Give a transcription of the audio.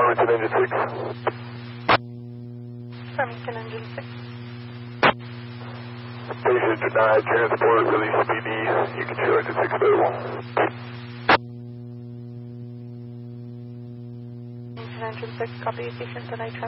Farmington Engine 6. Farmington Engine 6. Patient denied transport, release PD. You can show it to 6 available. Engine 6, copy, patient denied transport.